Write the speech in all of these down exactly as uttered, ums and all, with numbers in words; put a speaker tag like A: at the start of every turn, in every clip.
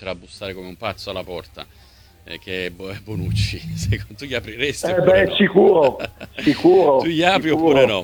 A: comincerà a bussare come un pazzo alla porta, eh, che è Bonucci, secondo tu gli apriresti
B: Eh
A: oppure
B: beh,
A: no?
B: sicuro, sicuro,
A: Tu gli apri oppure
B: sicuro.
A: no?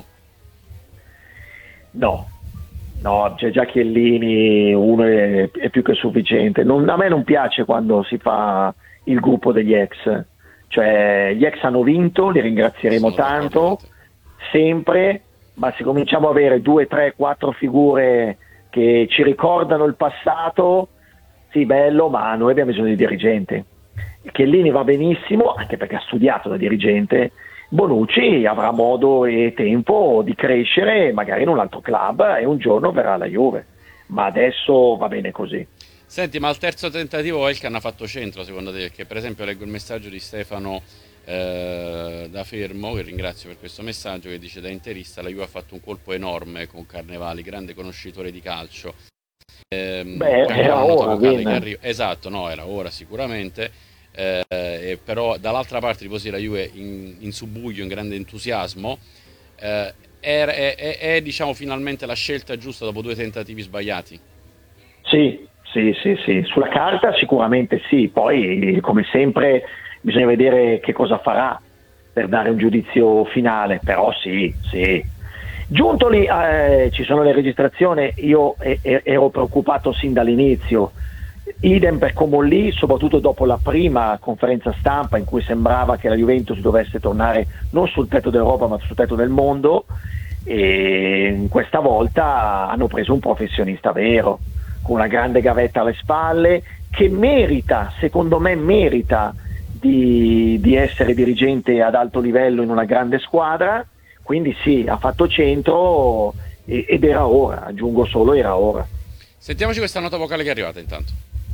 B: No, no, c'è già Chiellini, uno è, è più che sufficiente. Non- a me non piace quando si fa il gruppo degli ex, cioè gli ex hanno vinto, li ringrazieremo
A: Sono d'accordo con
B: tanto,
A: te.
B: sempre, ma se cominciamo ad avere due, tre, quattro figure che ci ricordano il passato, sì, bello, ma noi abbiamo bisogno di dirigente. Chiellini va benissimo, anche perché ha studiato da dirigente. Bonucci avrà modo e tempo di crescere magari in un altro club e un giorno verrà alla Juve, ma adesso va bene così.
A: Senti, ma al terzo tentativo Elkan ha fatto centro secondo te? Perché per esempio leggo il messaggio di Stefano eh, da Fermo, che ringrazio per questo messaggio, che dice: da interista la Juve ha fatto un colpo enorme con Carnevali, grande conoscitore di calcio. Ehm,
B: Beh,
A: c'è ancora
B: era
A: una nota
B: ora,
A: vocale che
B: Vin.
A: arriva. Esatto, no, era ora sicuramente. Eh, e però dall'altra parte tifosi della Juve in, in subbuglio, in grande entusiasmo. Eh, è, è- è- è, diciamo finalmente la scelta giusta dopo due tentativi sbagliati?
B: Sì, sì, sì, sì, sulla carta sicuramente sì, poi come sempre bisogna vedere che cosa farà per dare un giudizio finale, però sì, sì. Giuntoli, eh, ci sono le registrazioni, io e- e- ero preoccupato sin dall'inizio, idem per Comolli, soprattutto dopo la prima conferenza stampa in cui sembrava che la Juventus dovesse tornare non sul tetto d'Europa ma sul tetto del mondo, e questa volta hanno preso un professionista vero, con una grande gavetta alle spalle, che merita, secondo me merita di, di essere dirigente ad alto livello in una grande squadra, quindi sì, ha fatto centro e- ed era ora, aggiungo solo era ora.
A: Sentiamoci questa nota vocale che è arrivata intanto.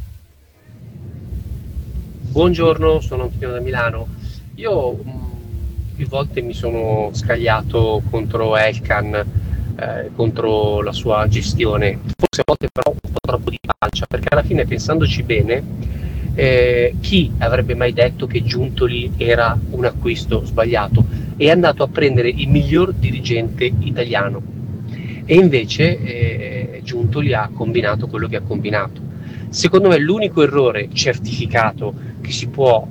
C: Buongiorno, sono Antonio da Milano. Io mh, più volte mi sono scagliato contro Elkan, eh, contro la sua gestione, forse a volte però un po' troppo di pancia, perché alla fine pensandoci bene, eh, chi avrebbe mai detto che Giuntoli era un acquisto sbagliato? È andato a prendere il miglior dirigente italiano e invece eh, Giuntoli ha combinato quello che ha combinato. Secondo me l'unico errore certificato che si può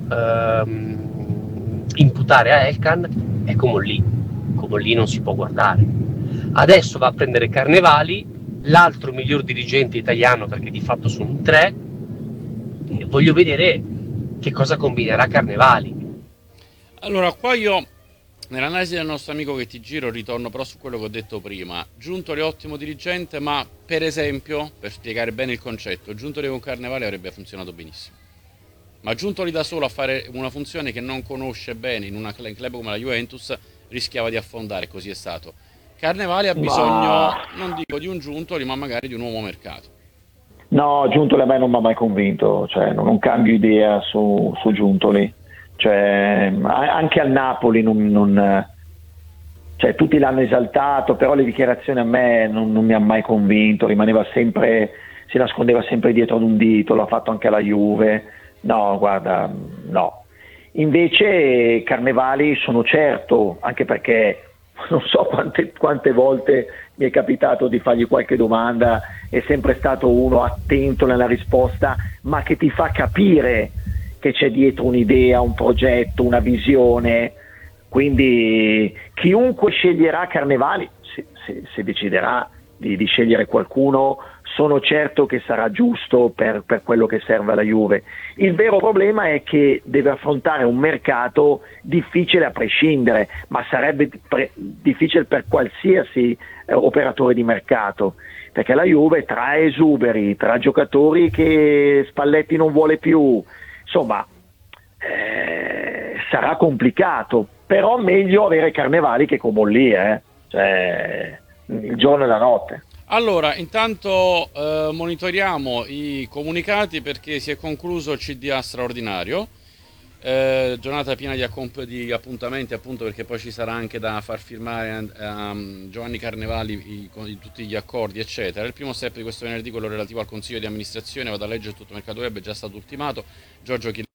C: ehm, imputare a Elkan è Comolli. Comolli non si può guardare. Adesso va a prendere Carnevali, l'altro miglior dirigente italiano, perché di fatto sono tre, e voglio vedere che cosa combinerà Carnevali.
A: Allora, qua io nell'analisi del nostro amico che ti giro ritorno però su quello che ho detto prima. Giuntoli è ottimo dirigente, ma per esempio, per spiegare bene il concetto, Giuntoli con Carnevale avrebbe funzionato benissimo. Ma Giuntoli da solo a fare una funzione che non conosce bene in una cl- in club come la Juventus rischiava di affondare, così è stato. Carnevale ha
B: Ma
A: bisogno, non dico di un Giuntoli, ma magari di un uomo mercato.
B: no, Giuntoli a me non mi ha mai convinto, cioè non, non cambio idea su, su Giuntoli, cioè, a- anche al Napoli non, non- cioè, tutti l'hanno esaltato, però le dichiarazioni a me non, non mi ha mai convinto, rimaneva sempre, si nascondeva sempre dietro ad un dito, l'ha fatto anche alla Juve, no, guarda, no. Invece Carnevali sono certo, anche perché non so quante, quante volte mi è capitato di fargli qualche domanda, è sempre stato uno attento nella risposta, ma che ti fa capire che c'è dietro un'idea, un progetto, una visione. Quindi chiunque sceglierà Carnevali, se, se- se deciderà di, di scegliere qualcuno, sono certo che sarà giusto per, per quello che serve alla Juve. Il vero problema è che deve affrontare un mercato difficile a prescindere, ma sarebbe pre- difficile per qualsiasi eh, operatore di mercato, perché la Juve tra esuberi, tra giocatori che Spalletti non vuole più, insomma, eh, sarà complicato, però meglio avere Carnevali che Comolli, eh? Cioè, il giorno e la notte.
A: Allora, intanto eh, monitoriamo i comunicati perché si è concluso il C D A straordinario. Eh, giornata piena di, accomp- di appuntamenti, appunto perché poi ci sarà anche da far firmare a um, Giovanni Carnevali i- con i- tutti gli accordi, eccetera. Il primo step di questo venerdì, quello relativo al consiglio di amministrazione, vado a leggere tutto il mercato web, è già stato ultimato. Giorgio Chiellini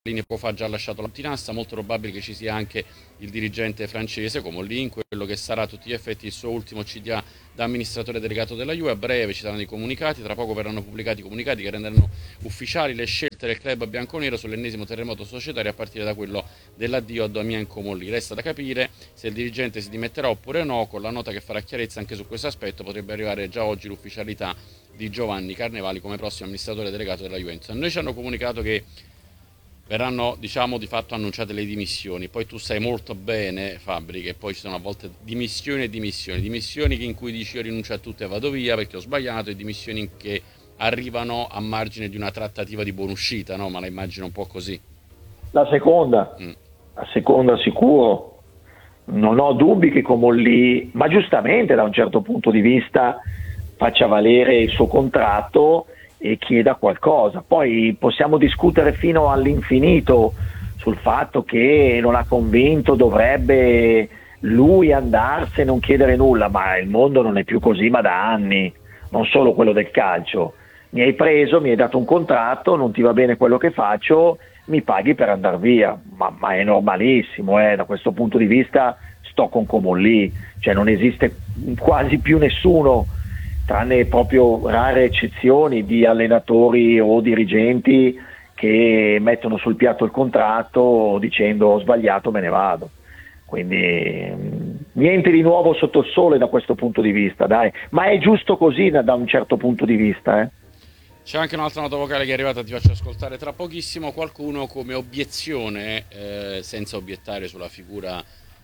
A: poco fa ha già lasciato la Tinassa, molto probabile che ci sia anche il dirigente francese Comolli, quello che sarà a tutti gli effetti il suo ultimo C D A da amministratore delegato della Juve. A breve ci saranno i comunicati, tra poco verranno pubblicati i comunicati che renderanno ufficiali le scelte del club bianconero sull'ennesimo terremoto societario a partire da quello dell'addio a Damien Comolli. Resta da capire se il dirigente si dimetterà oppure no. Con la nota che farà chiarezza anche su questo aspetto potrebbe arrivare già oggi l'ufficialità di Giovanni Carnevali come prossimo amministratore delegato della Juventus. A noi ci hanno comunicato che verranno, diciamo, di fatto annunciate le dimissioni. Poi tu sai molto bene, Fabri, che poi ci sono a volte dimissioni e dimissioni. Dimissioni in cui dici io rinuncio a tutto e vado via perché ho sbagliato, e dimissioni che arrivano a margine di una trattativa di buonuscita, no? Ma la immagino un po' così.
B: La seconda, mm. la seconda sicuro. Non ho dubbi che Comolli, ma giustamente da un certo punto di vista, faccia valere il suo contratto e chieda qualcosa. Poi possiamo discutere fino all'infinito sul fatto che non ha convinto, dovrebbe lui andarsene, non chiedere nulla, ma il mondo non è più così, ma da anni, non solo quello del calcio. Mi hai preso, mi hai dato un contratto, non ti va bene quello che faccio, mi paghi per andare via, ma, ma è normalissimo, eh? Da questo punto di vista sto con Comolli, cioè non esiste quasi più nessuno, tranne proprio rare eccezioni di allenatori o dirigenti che mettono sul piatto il contratto dicendo ho sbagliato, me ne vado. Quindi niente di nuovo sotto il sole da questo punto di vista, dai, ma è giusto così da, da un certo punto di vista. Eh.
A: C'è anche un'altra nota vocale che è arrivata, ti faccio ascoltare tra pochissimo. Qualcuno come obiezione, eh, senza obiettare sulla figura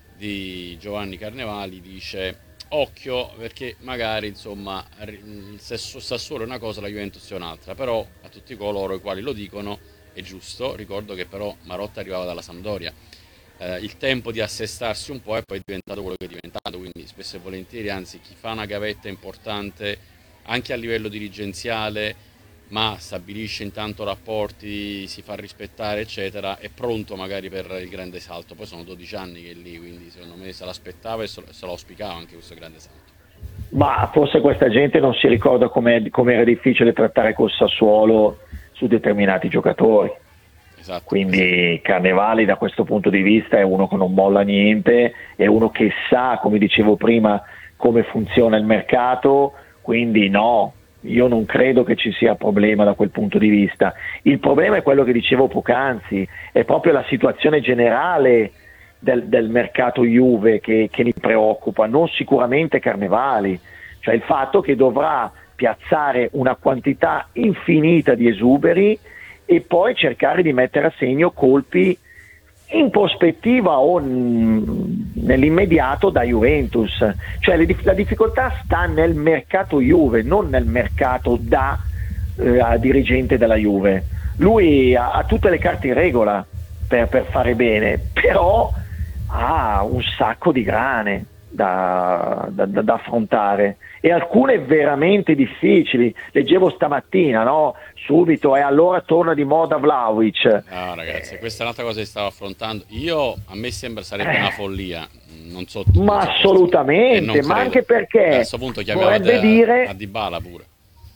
A: di Giovanni Carnevali, dice occhio perché magari insomma il Sassuolo è una cosa, la Juventus è un'altra, però a tutti coloro i quali lo dicono è giusto. Ricordo che però Marotta arrivava dalla Sampdoria, eh, il tempo di assestarsi un po' è poi diventato quello che è diventato, quindi spesso e volentieri, anzi, chi fa una gavetta importante anche a livello dirigenziale ma stabilisce intanto rapporti, si fa rispettare eccetera, è pronto magari per il grande salto. Poi sono dodici anni che è lì, quindi secondo me se l'aspettava e se lo auspicava anche questo grande salto.
B: Ma forse questa gente non si ricorda come era difficile trattare col Sassuolo su determinati giocatori. Esatto, quindi esatto. Carnevali da questo punto di vista è uno che non molla niente, è uno che sa, come dicevo prima, come funziona il mercato, quindi no, io non credo che ci sia problema da quel punto di vista. Il problema è quello che dicevo poc'anzi, è proprio la situazione generale del, del mercato Juve che, che mi preoccupa, non sicuramente Carnevali, cioè il fatto che dovrà piazzare una quantità infinita di esuberi e poi cercare di mettere a segno colpi in prospettiva o nell'immediato da Juventus, cioè le, la difficoltà sta nel mercato Juve, non nel mercato da eh, dirigente della Juve. Lui ha, ha tutte le carte in regola per, per fare bene, però ha un sacco di grane da, da, da, da affrontare e alcune veramente difficili. Leggevo stamattina, no? Subito, e allora torna di moda Vlahovic.
A: No ragazzi, questa è un'altra cosa che stavo affrontando. Io, a me sembra sarebbe eh. una follia, non so tu,
B: ma assolutamente, ma anche perché
A: a questo punto
B: vorrebbe dire
A: a Dybala pure.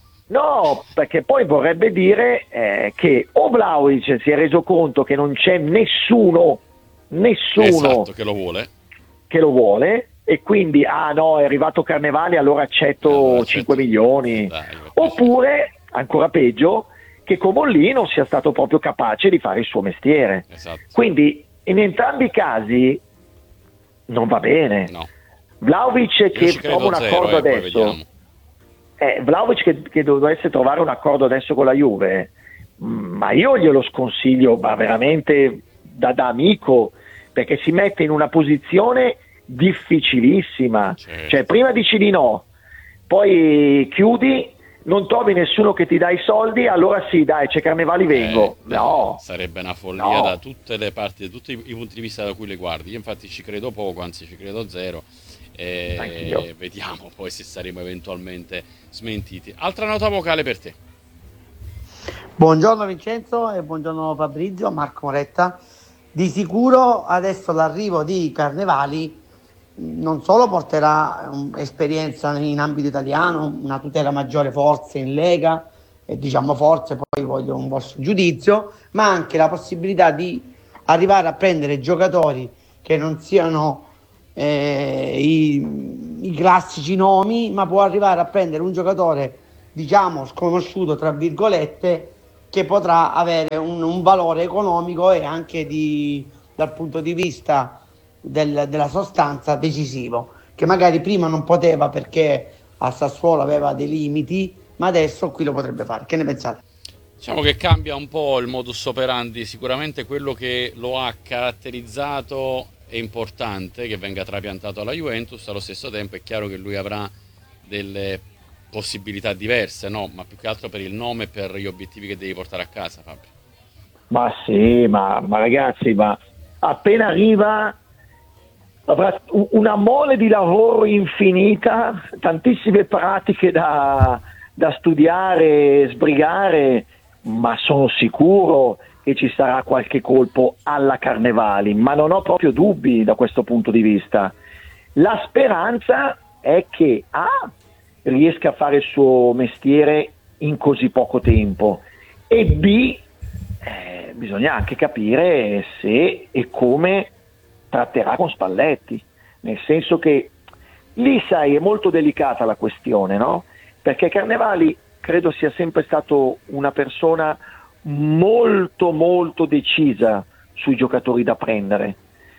B: No, perché poi vorrebbe dire eh, che o Vlahovic si è reso conto che non c'è nessuno nessuno
A: esatto, che lo vuole
B: che lo vuole e quindi ah no, è arrivato Carnevali, allora accetto, allora accetto. cinque milioni. Dai, oppure ancora peggio, che Comolli non sia stato proprio capace di fare il suo mestiere.
A: Esatto.
B: Quindi in entrambi i casi non va bene.
A: No.
B: Vlahovic che trova un accordo eh, adesso eh, Vlahovic che, che dovesse trovare un accordo adesso con la Juve, ma io glielo sconsiglio, ma veramente da, da amico, perché si mette in una posizione difficilissima. Certo. Cioè prima dici di no, poi chiudi, non trovi nessuno che ti dà i soldi, allora sì dai c'è Carnevali, vengo. Eh, no,
A: sarebbe una follia
B: no.
A: Da tutte le parti, da tutti i punti di vista da cui le guardi. Io infatti ci credo poco, anzi ci credo zero, e vediamo poi se saremo eventualmente smentiti. Altra nota vocale per te.
D: Buongiorno Vincenzo e buongiorno Fabrizio, Marco Moretta. Di sicuro adesso l'arrivo di Carnevali non solo porterà um, esperienza in ambito italiano, una tutela maggiore forse in Lega, e diciamo forse, poi voglio un vostro giudizio, ma anche la possibilità di arrivare a prendere giocatori che non siano eh, i, i classici nomi, ma può arrivare a prendere un giocatore diciamo sconosciuto tra virgolette, che potrà avere un, un valore economico e anche di, dal punto di vista del, della sostanza decisivo, che magari prima non poteva perché a Sassuolo aveva dei limiti, ma adesso qui lo potrebbe fare. Che ne pensate?
A: Diciamo che cambia un po' il modus operandi, sicuramente quello che lo ha caratterizzato è importante che venga trapiantato alla Juventus, allo stesso tempo è chiaro che lui avrà delle possibilità diverse, no? Ma più che altro per il nome e per gli obiettivi che devi portare a casa, Fabio.
B: Ma sì, ma, ma ragazzi, ma appena arriva avrà una mole di lavoro infinita, tantissime pratiche da, da studiare, sbrigare, ma sono sicuro che ci sarà qualche colpo alla Carnevali, ma non ho proprio dubbi da questo punto di vista. La speranza è che A, riesca a fare il suo mestiere in così poco tempo e B, eh, bisogna anche capire se e come tratterà con Spalletti, nel senso che lì, sai, è molto delicata la questione, no? Perché Carnevali credo sia sempre stato una persona molto molto decisa sui giocatori da prendere.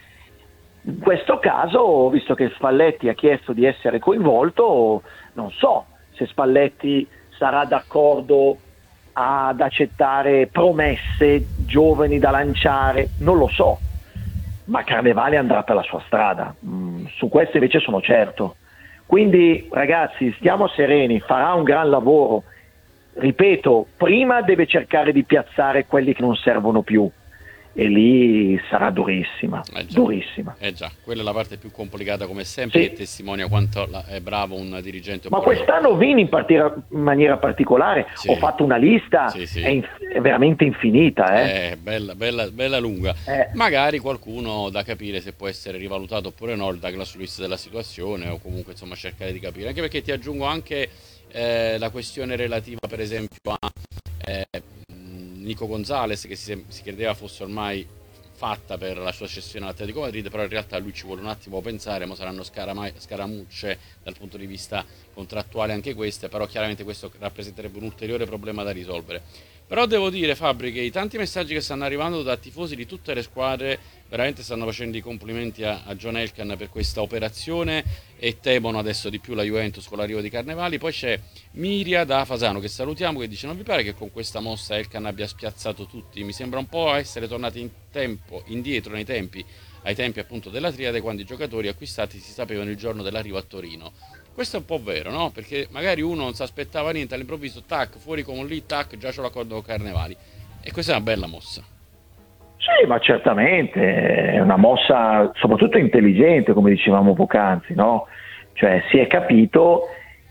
B: In questo caso, visto che Spalletti ha chiesto di essere coinvolto, non so se Spalletti sarà d'accordo ad accettare promesse giovani da lanciare, non lo so, ma Carnevali andrà per la sua strada, mm, su questo invece sono certo. Quindi ragazzi, stiamo sereni, farà un gran lavoro, ripeto, prima deve cercare di piazzare quelli che non servono più, e lì sarà durissima,
A: eh già,
B: durissima.
A: Eh già, quella è la parte più complicata come sempre,
B: sì.
A: Che testimonia quanto è bravo un dirigente.
B: Ma quest'anno Vini in, partira, in maniera particolare, sì. Ho fatto una lista, sì, sì. È, in, è veramente infinita. Eh.
A: Eh, bella, bella, bella lunga. Eh. Magari qualcuno da capire se può essere rivalutato oppure no, il Douglas Luiz della situazione, o comunque insomma cercare di capire. Anche perché ti aggiungo anche eh, la questione relativa per esempio a eh, Nico Gonzalez, che si, si credeva fosse ormai fatta per la sua cessione all'Atletico Madrid, però in realtà lui ci vuole un attimo pensare, ma saranno scarama- scaramucce dal punto di vista contrattuale anche queste, però chiaramente questo rappresenterebbe un ulteriore problema da risolvere. Però devo dire, Fabri, che i tanti messaggi che stanno arrivando da tifosi di tutte le squadre veramente stanno facendo i complimenti a, a John Elkann per questa operazione e temono adesso di più la Juventus con l'arrivo di Carnevali. Poi c'è Miria da Fasano, che salutiamo, che dice: non vi pare che con questa mossa Elkann abbia spiazzato tutti? Mi sembra un po' essere tornati in tempo, indietro nei tempi, ai tempi appunto della triade, quando i giocatori acquistati si sapevano il giorno dell'arrivo a Torino. Questo è un po' vero, no? Perché magari uno non si aspettava niente, all'improvviso, tac, fuori con lì, tac, già c'ho l'accordo con Carnevali. E questa è una bella mossa.
B: Sì, ma certamente è una mossa soprattutto intelligente, come dicevamo poc'anzi, no? Cioè si è capito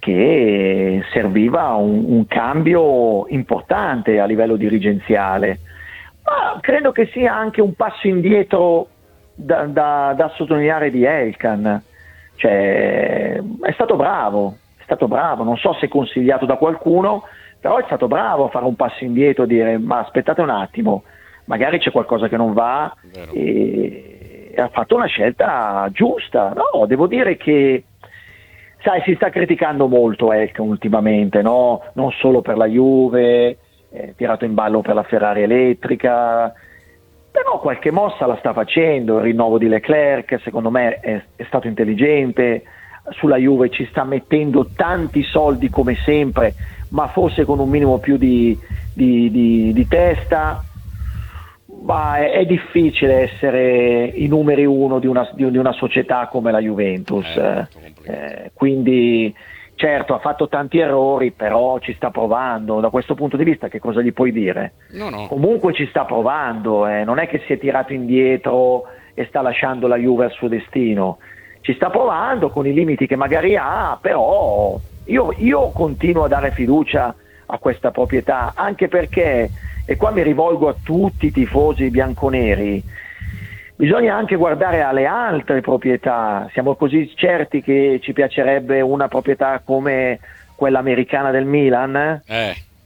B: che serviva un, un cambio importante a livello dirigenziale, ma credo che sia anche un passo indietro da, da, da sottolineare di Elkann. Cioè, è stato bravo, è stato bravo, non so se consigliato da qualcuno, però è stato bravo a fare un passo indietro e dire: ma aspettate un attimo, magari c'è qualcosa che non va, e, e ha fatto una scelta giusta. No, devo dire che, sai, si sta criticando molto Elkann ultimamente, no? Non solo per la Juve, eh, tirato in ballo per la Ferrari elettrica, però qualche mossa la sta facendo. Il rinnovo di Leclerc secondo me è, è stato intelligente, sulla Juve ci sta mettendo tanti soldi come sempre, ma forse con un minimo più di, di, di, di testa. Ma è, è difficile essere i numeri uno di una, di, di una società come la Juventus, eh, eh, quindi certo ha fatto tanti errori, però ci sta provando. Da questo punto di vista che cosa gli puoi dire?
A: No, no.
B: Comunque ci sta provando, eh. Non è che si è tirato indietro e sta lasciando la Juve al suo destino, ci sta provando con i limiti che magari ha, però io, io continuo a dare fiducia a questa proprietà, anche perché, e qua mi rivolgo a tutti i tifosi bianconeri, bisogna anche guardare alle altre proprietà. Siamo così certi che ci piacerebbe una proprietà come quella americana del Milan?
A: Eh,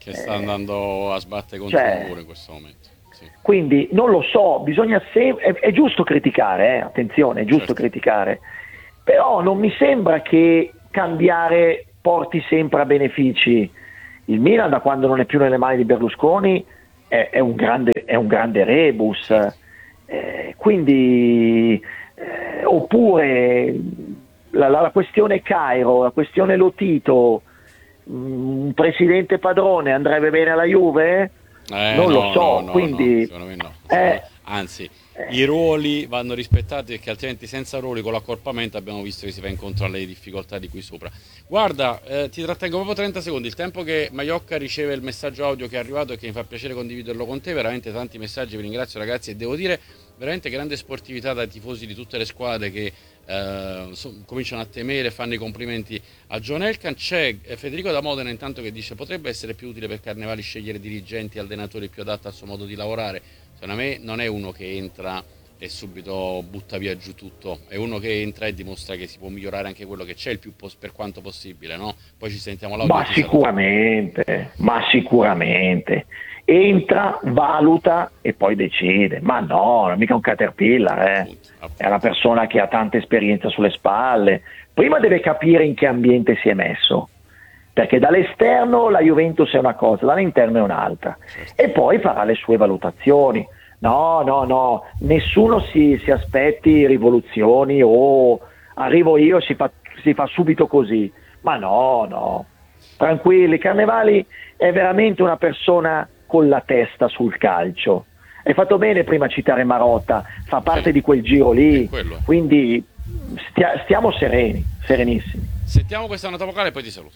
A: Che sta andando a sbattere contro
B: cioè,
A: il muro in questo momento. Sì.
B: Quindi non lo so, bisogna sempre, è, è giusto criticare, eh, attenzione, è giusto
A: Certo.
B: criticare, però non mi sembra che cambiare porti sempre a benefici. Il Milan, da quando non è più nelle mani di Berlusconi, è, è, un, grande, è un grande rebus, eh, quindi eh, oppure la, la, la questione Cairo, la questione Lotito, un presidente padrone andrebbe bene alla Juve?
A: Eh,
B: non
A: no,
B: lo so,
A: no, no,
B: quindi
A: no, secondo me no.
B: eh,
A: Anzi, i ruoli vanno rispettati, perché altrimenti senza ruoli con l'accorpamento abbiamo visto che si va incontro alle difficoltà di qui sopra. Guarda, eh, ti trattengo proprio trenta secondi, il tempo che Maiocca riceve il messaggio audio che è arrivato e che mi fa piacere condividerlo con te, veramente tanti messaggi, vi ringrazio ragazzi, e devo dire veramente grande sportività dai tifosi di tutte le squadre che eh, so, cominciano a temere, fanno i complimenti a John Elkann. C'è eh, Federico da Modena intanto che dice: potrebbe essere più utile per Carnevali scegliere dirigenti e allenatori più adatti al suo modo di lavorare. Secondo me non è uno che entra e subito butta via giù tutto, è uno che entra e dimostra che si può migliorare anche quello che c'è il più pos- per quanto possibile, no? Poi ci sentiamo l'audio.
B: Ma sicuramente, ma sicuramente. Entra, valuta e poi decide. Ma no, non è mica un caterpillar, eh.
A: Appunto, appunto.
B: È una persona che ha tanta esperienza sulle spalle. Prima deve capire in che ambiente si è messo, perché dall'esterno la Juventus è una cosa, dall'interno è un'altra,
A: certo.
B: E poi farà le sue valutazioni. No, no, no, nessuno si, si aspetti rivoluzioni o arrivo io e si fa, si fa subito così. Ma no, no, tranquilli, Carnevali è veramente una persona con la testa sul calcio. Hai fatto bene prima a citare Marotta, fa parte
A: Sì.
B: di quel giro lì,
A: Quello.
B: quindi stia, stiamo sereni, serenissimi.
A: Sentiamo questa nota vocale e poi ti saluto.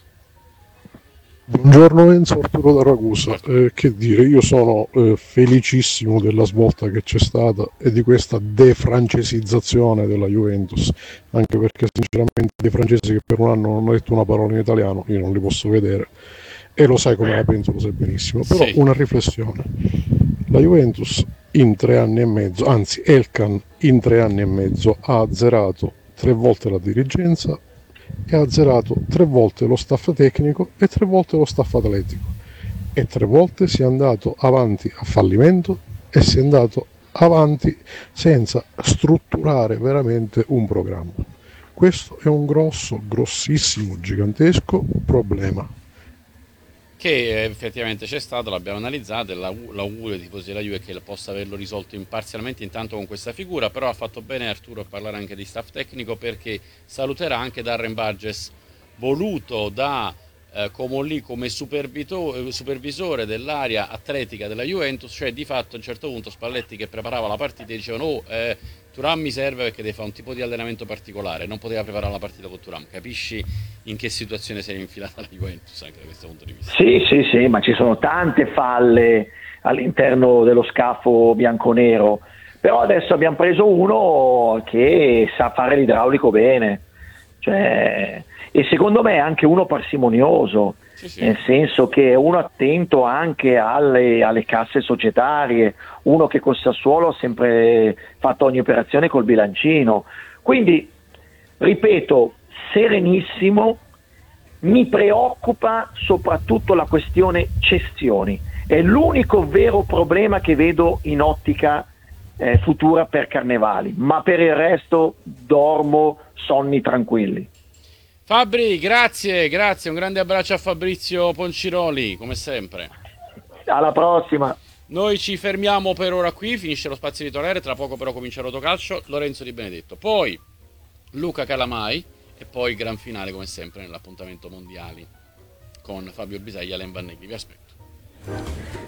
E: Buongiorno Enzo, Arturo da Ragusa. Eh, che dire, io sono eh, felicissimo della svolta che c'è stata e di questa defrancesizzazione della Juventus, anche perché sinceramente dei francesi che per un anno non hanno detto una parola in italiano io non li posso vedere, e lo sai come la penso, lo sai benissimo. Però
A: Sì.
E: una riflessione: la Juventus in tre anni e mezzo, anzi Elkann in tre anni e mezzo ha azzerato tre volte la dirigenza e ha azzerato tre volte lo staff tecnico e tre volte lo staff atletico, e tre volte si è andato avanti a fallimento e si è andato avanti senza strutturare veramente un programma. Questo è un grosso, grossissimo, gigantesco problema
A: Che effettivamente c'è stato, l'abbiamo analizzato, e l'augurio ai tifosi della Juve è che possa averlo risolto imparzialmente intanto con questa figura. Però ha fatto bene Arturo a parlare anche di staff tecnico, perché saluterà anche Darren Burgess, voluto da eh, Comolli come supervisore dell'area atletica della Juventus, cioè di fatto a un certo punto Spalletti, che preparava la partita, dicevano: oh, eh, Thuram mi serve perché deve fare un tipo di allenamento particolare, non poteva preparare la partita con Thuram. Capisci in che situazione si è infilata la Juventus anche da questo punto di vista?
B: Sì, sì, sì, ma ci sono tante falle all'interno dello scafo bianconero, però adesso abbiamo preso uno che sa fare l'idraulico bene, cioè, e secondo me è anche uno parsimonioso,
A: Sì, sì.
B: nel senso che è uno attento anche alle, alle casse societarie, uno che col Sassuolo ha sempre fatto ogni operazione col bilancino, quindi ripeto, serenissimo. Mi preoccupa soprattutto la questione cessioni, è l'unico vero problema che vedo in ottica eh, futura per Carnevali, ma per il resto dormo sonni tranquilli.
A: Fabri, grazie, grazie, un grande abbraccio a Fabrizio Ponciroli, come sempre.
B: Alla prossima.
A: Noi ci fermiamo per ora qui, finisce lo spazio editoriale, tra poco però comincia Rotocalcio, Lorenzo Di Benedetto, poi Luca Calamai e poi il gran finale come sempre nell'appuntamento mondiali con Fabio Bisaglia e Alain Vannelli. Vi aspetto.